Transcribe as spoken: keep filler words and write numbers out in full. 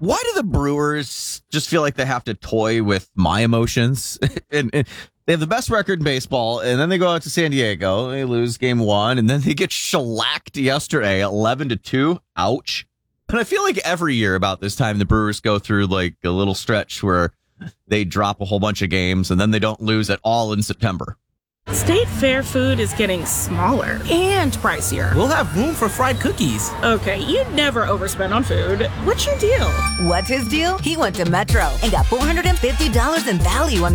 Why do the Brewers just feel like they have to toy with my emotions? and, and they have the best record in baseball, and then they go out to San Diego, they lose game one, and then they get shellacked yesterday, eleven to two. Ouch. And I feel like every year about this time, the Brewers go through like a little stretch where they drop a whole bunch of games, and then they don't lose at all in September. State Fair food is getting smaller and pricier. We'll have room for fried cookies. Okay, you never overspend on food. What's your deal? What's his deal? He went to Metro and got four hundred fifty dollars in value on